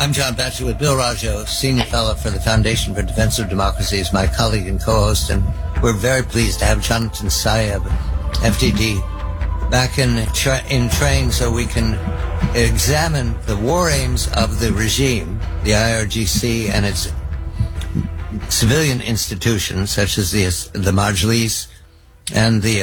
I'm John Batchelor with Bill Raggio, Senior Fellow for the Foundation for Defense of Democracy, is my colleague and co-host, and we're very pleased to have Jonathan Saeb, FDD, back in train so we can examine the war aims of the regime, the IRGC, and its civilian institutions such as the Majlis and the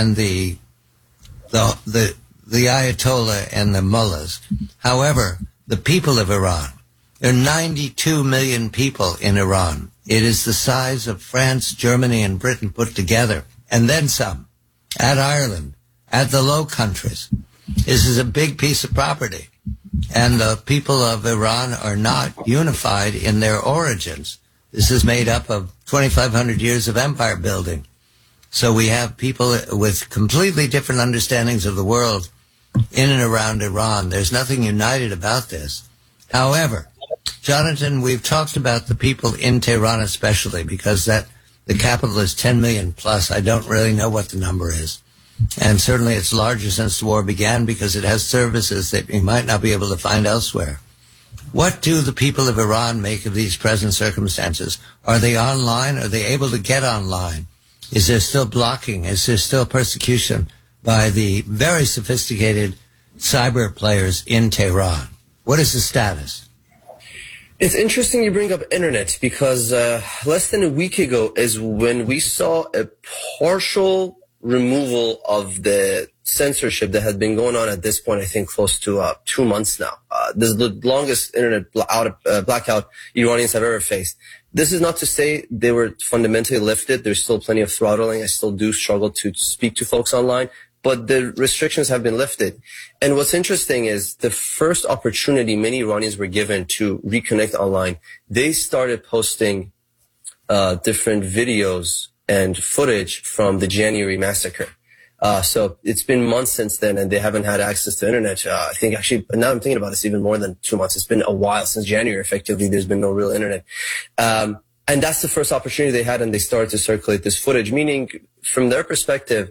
Ayatollah and the mullahs. However, the people of Iran, there are 92 million people in Iran. It is the size of France, Germany, and Britain put together, and then some, at Ireland, at the Low Countries. This is a big piece of property, and the people of Iran are not unified in their origins. This is made up of 2,500 years of empire building. So we have people with completely different understandings of the world in and around Iran. There's nothing united about this. However, Jonathan, we've talked about the people in Tehran especially because the capital is 10 million plus. I don't really know what the number is. And certainly it's larger since the war began because it has services that you might not be able to find elsewhere. What do the people of Iran make of these present circumstances? Are they online? Are they able to get online? Is there still blocking? Is there still persecution by the very sophisticated cyber players in Tehran? What is the status? It's interesting you bring up internet because less than a week ago is when we saw a partial removal of the censorship that had been going on at this point, I think close to 2 months now. This is the longest internet blackout Iranians have ever faced. This is not to say they were fundamentally lifted. There's still plenty of throttling. I still do struggle to speak to folks online, but the restrictions have been lifted. And what's interesting is the first opportunity many Iranians were given to reconnect online, they started posting different videos and footage from the January massacre. So it's been months since then, and they haven't had access to internet. I think actually, now I'm thinking about this, even more than 2 months. It's been a while since January. Effectively, there's been no real internet. And that's the first opportunity they had, and they started to circulate this footage, meaning from their perspective,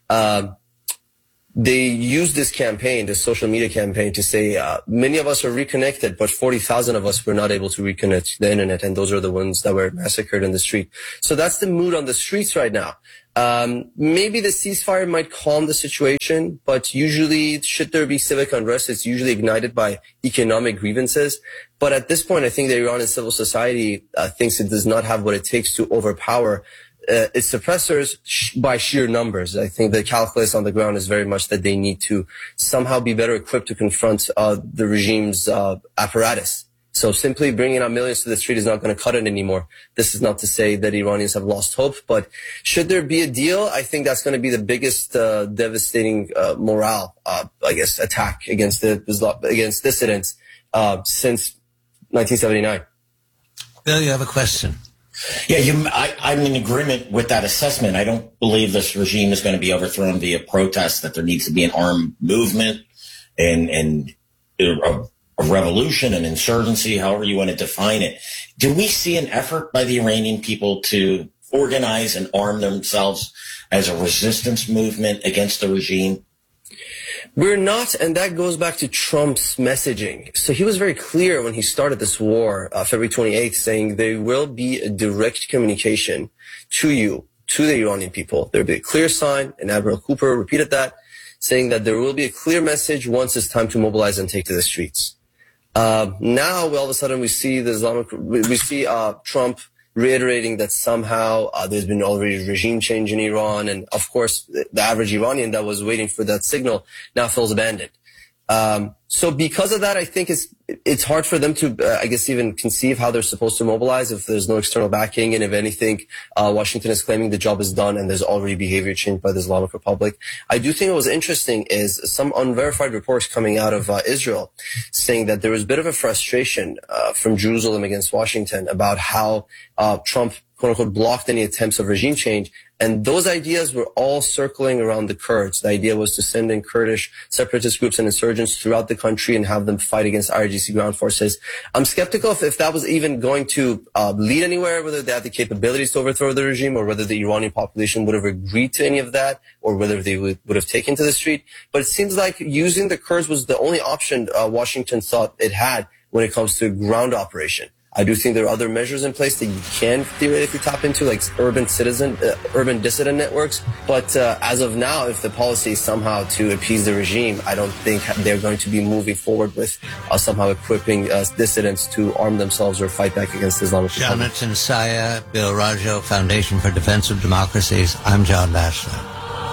they used this campaign, this social media campaign, to say many of us are reconnected, but 40,000 of us were not able to reconnect to the internet, and those are the ones that were massacred in the street. So that's the mood on the streets right now. Maybe the ceasefire might calm the situation, but usually, should there be civic unrest, it's usually ignited by economic grievances. But at this point, I think the Iranian civil society thinks it does not have what it takes to overpower its suppressors by sheer numbers. I think the calculus on the ground is very much that they need to somehow be better equipped to confront the regime's apparatus. So simply bringing out millions to the street is not going to cut it anymore. This is not to say that Iranians have lost hope, but should there be a deal, I think that's going to be the biggest devastating morale, attack against dissidents since 1979. Bill, you have a question. Yeah, I'm in agreement with that assessment. I don't believe this regime is going to be overthrown via protest, that there needs to be an armed movement and a revolution, an insurgency, however you want to define it. Do we see an effort by the Iranian people to organize and arm themselves as a resistance movement against the regime? We're not, and that goes back to Trump's messaging. So he was very clear when he started this war, February 28th, saying there will be a direct communication to you, to the Iranian people. There will be a clear sign, and Admiral Cooper repeated that, saying that there will be a clear message once it's time to mobilize and take to the streets. Now, all of a sudden, we see Trump reiterating that somehow there's been already regime change in Iran, and of course the average Iranian that was waiting for that signal now feels abandoned. So because of that, I think it's hard for them to, even conceive how they're supposed to mobilize if there's no external backing, and if anything, Washington is claiming the job is done and there's already behavior change by the Islamic Republic. I do think what was interesting is some unverified reports coming out of Israel saying that there was a bit of a frustration from Jerusalem against Washington about how Trump, quote unquote, blocked any attempts of regime change. And those ideas were all circling around the Kurds. The idea was to send in Kurdish separatist groups and insurgents throughout the country and have them fight against IRGC ground forces. I'm skeptical if that was even going to lead anywhere, whether they had the capabilities to overthrow the regime, or whether the Iranian population would have agreed to any of that, or whether they would have taken to the street. But it seems like using the Kurds was the only option Washington thought it had when it comes to ground operation. I do think there are other measures in place that you can theoretically tap into, like urban dissident networks. But as of now, if the policy is somehow to appease the regime, I don't think they're going to be moving forward with somehow equipping dissidents to arm themselves or fight back against Islamic Republic. Jonathan Saya, Bill Rajo, Foundation for Defense of Democracies. I'm John Batchelor.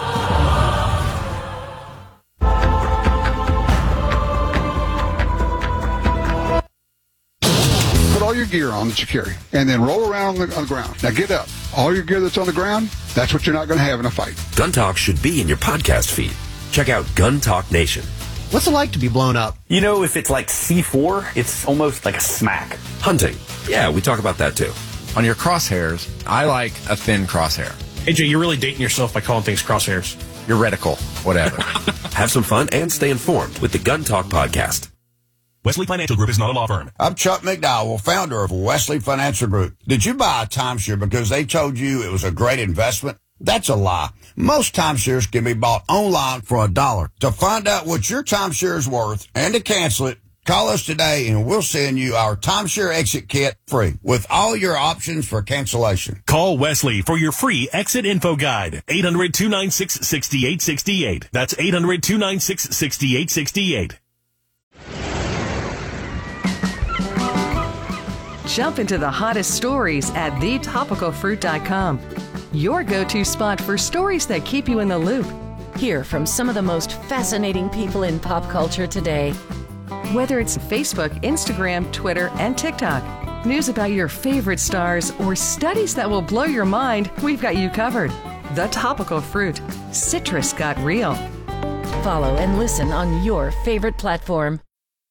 All your gear on that you carry, and then roll around on the ground. Now get up. All your gear that's on the ground, that's what you're not going to have in a fight. Gun Talk should be in your podcast feed. Check out Gun Talk Nation. What's it like to be blown up? You know, if it's like C4, it's almost like a smack. Hunting. Yeah, we talk about that too. On your crosshairs, I like a thin crosshair. AJ, you're really dating yourself by calling things crosshairs. Your reticle, whatever. Have some fun and stay informed with the Gun Talk podcast. Wesley Financial Group is not a law firm. I'm Chuck McDowell, founder of Wesley Financial Group. Did you buy a timeshare because they told you it was a great investment? That's a lie. Most timeshares can be bought online for $1. To find out what your timeshare is worth and to cancel it, call us today and we'll send you our timeshare exit kit free with all your options for cancellation. Call Wesley for your free exit info guide. 800-296-6868. That's 800-296-6868. Jump into the hottest stories at thetopicalfruit.com. Your go-to spot for stories that keep you in the loop. Hear from some of the most fascinating people in pop culture today. Whether it's Facebook, Instagram, Twitter, and TikTok, news about your favorite stars, or studies that will blow your mind, we've got you covered. The Topical Fruit. Citrus got real. Follow and listen on your favorite platform.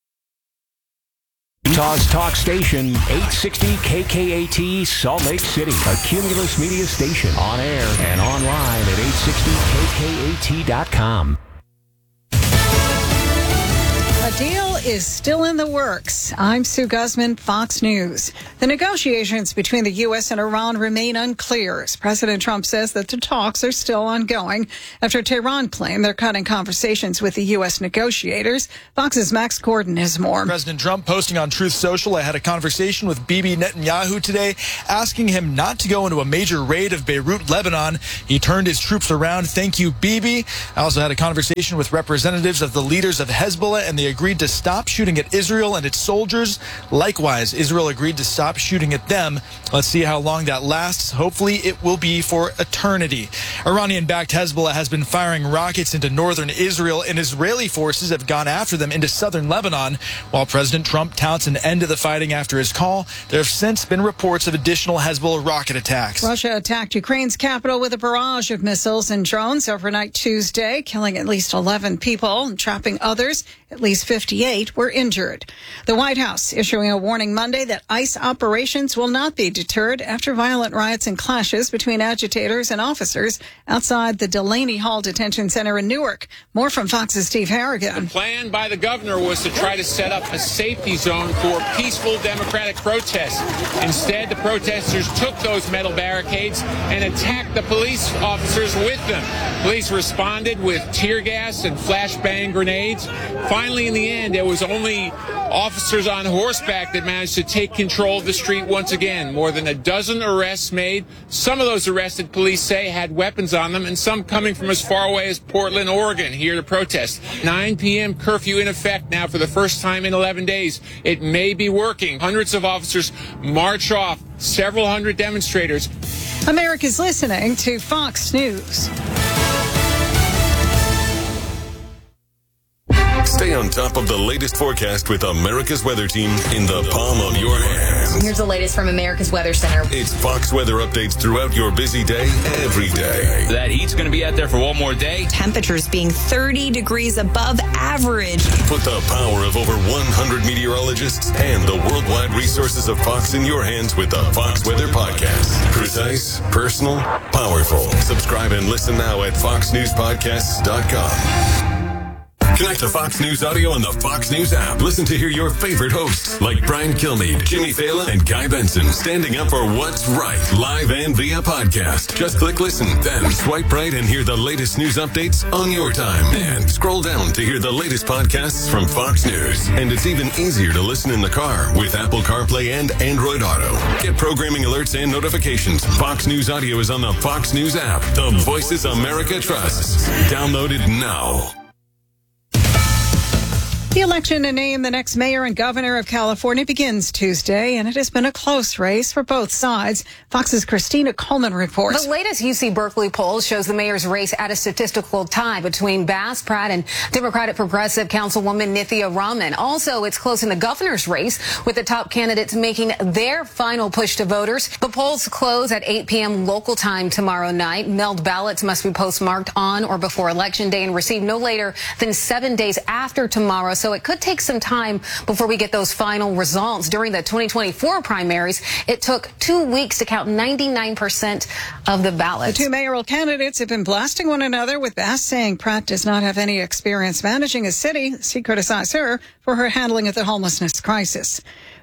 Utah's talk station, 860 KKAT, Salt Lake City, a Cumulus Media station, on air and online at 860KKAT.com. A deal is still in the works. I'm Sue Guzman, Fox News. The negotiations between the U.S. and Iran remain unclear as President Trump says that the talks are still ongoing after Tehran claimed they're cutting conversations with the U.S. negotiators. Fox's Max Gordon has more. President Trump posting on Truth Social, I had a conversation with Bibi Netanyahu today asking him not to go into a major raid of Beirut, Lebanon. He turned his troops around. Thank you, Bibi. I also had a conversation with representatives of the leaders of Hezbollah, and they agreed to stop shooting at Israel and its soldiers. Likewise, Israel agreed to stop shooting at them. Let's see how long that lasts. Hopefully, it will be for eternity. Iranian-backed Hezbollah has been firing rockets into northern Israel, and Israeli forces have gone after them into southern Lebanon. While President Trump touts an end to the fighting after his call, there have since been reports of additional Hezbollah rocket attacks. Russia attacked Ukraine's capital with a barrage of missiles and drones overnight Tuesday, killing at least 11 people and trapping others. At least 58 were injured. The White House issuing a warning Monday that ICE operations will not be deterred after violent riots and clashes between agitators and officers outside the Delaney Hall Detention Center in Newark. More from Fox's Steve Harrigan. The plan by the governor was to try to set up a safety zone for peaceful democratic protests. Instead, the protesters took those metal barricades and attacked the police officers with them. Police responded with tear gas and flashbang grenades. Finally, in the end, there was only officers on horseback that managed to take control of the street once again. More than a dozen arrests made. Some of those arrested, police say, had weapons on them, and some coming from as far away as Portland, Oregon, here to protest. 9 p.m. curfew in effect now for the first time in 11 days. It may be working. Hundreds of officers march off. Several hundred demonstrators. America's listening to Fox News. Stay on top of the latest forecast with America's Weather Team in the palm of your hands. Here's the latest from America's Weather Center. It's Fox weather updates throughout your busy day, every day. That heat's going to be out there for one more day. Temperatures being 30 degrees above average. Put the power of over 100 meteorologists and the worldwide resources of Fox in your hands with the Fox Weather Podcast. Precise, personal, powerful. Subscribe and listen now at foxnewspodcasts.com. Connect to Fox News Audio on the Fox News app. Listen to hear your favorite hosts like Brian Kilmeade, Jimmy Fallon, and Guy Benson standing up for what's right, live and via podcast. Just click listen, then swipe right and hear the latest news updates on your time. And scroll down to hear the latest podcasts from Fox News. And it's even easier to listen in the car with Apple CarPlay and Android Auto. Get programming alerts and notifications. Fox News Audio is on the Fox News app. The Voices America trusts. Download it now. The election to name the next mayor and governor of California begins Tuesday, and it has been a close race for both sides. Fox's Christina Coleman reports. The latest UC Berkeley poll shows the mayor's race at a statistical tie between Bass Pratt and Democratic Progressive Councilwoman Nithya Raman. Also, it's close in the governor's race, with the top candidates making their final push to voters. The polls close at 8 p.m. local time tomorrow night. Mailed ballots must be postmarked on or before Election Day and received no later than 7 days after tomorrow. So it could take some time before we get those final results. During the 2024 primaries, it took 2 weeks to count 99% of the ballots. The two mayoral candidates have been blasting one another, with Bass saying Pratt does not have any experience managing a city. He criticized her for her handling of the homelessness crisis.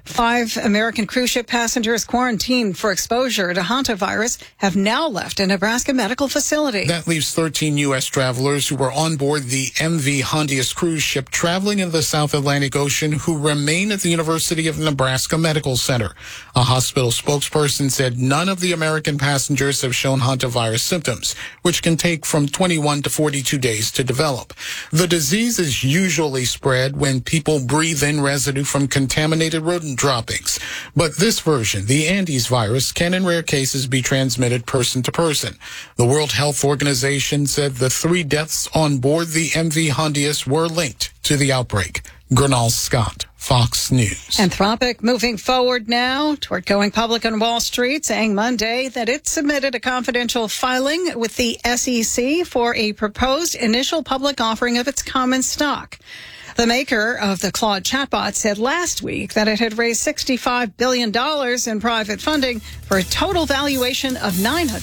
5 American cruise ship passengers quarantined for exposure to hantavirus have now left a Nebraska medical facility. That leaves 13 U.S. travelers who were on board the MV Hondius cruise ship traveling in the South Atlantic Ocean who remain at the University of Nebraska Medical Center. A hospital spokesperson said none of the American passengers have shown hantavirus symptoms, which can take from 21 to 42 days to develop. The disease is usually spread when people breathe in residue from contaminated rodent droppings. But this version, the Andes virus, can in rare cases be transmitted person to person. The World Health Organization said the 3 deaths on board the MV Hondius were linked to the outbreak. Gernal Scott, Fox News. Anthropic moving forward now toward going public on Wall Street, saying Monday that it submitted a confidential filing with the SEC for a proposed initial public offering of its common stock. The maker of the Claude chatbot said last week that it had raised $65 billion in private funding for a total valuation of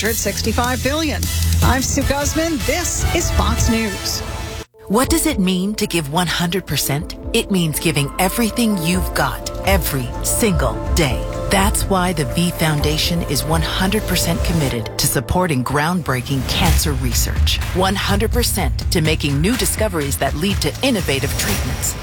$965 billion. I'm Sue Guzman. This is Fox News. What does it mean to give 100%? It means giving everything you've got every single day. That's why the V Foundation is 100% committed to supporting groundbreaking cancer research. 100% to making new discoveries that lead to innovative treatments.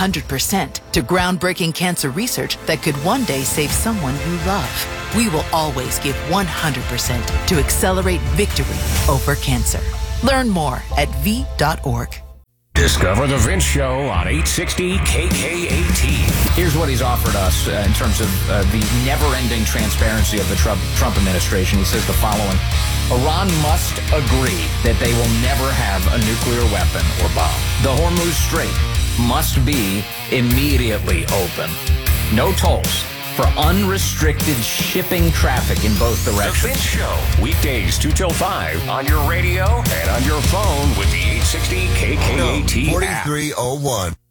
100% to groundbreaking cancer research that could one day save someone you love. We will always give 100% to accelerate victory over cancer. Learn more at V.org. Discover the Vince Show on 860 KKAT. Here's what he's offered us in terms of the never-ending transparency of the Trump administration. He says the following: Iran must agree that they will never have a nuclear weapon or bomb. The Hormuz Strait must be immediately open. No tolls for unrestricted shipping traffic in both directions. The Vince Show, weekdays 2 till 5 on your radio and on your phone with the 860 KKAT app. 4301.